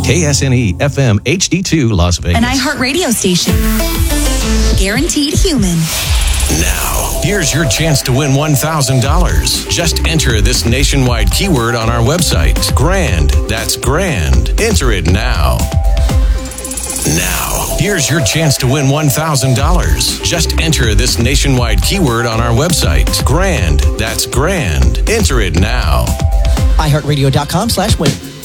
KSNE FM HD2 Las Vegas. An iHeartRadio station. Guaranteed human. Now, here's your chance to win $1,000. Just enter this nationwide keyword on our website. Grand. That's grand. Enter it now. Now, here's your chance to win $1,000. Just enter this nationwide keyword on our website. Grand. That's grand. Enter it now. iHeartRadio.com/win.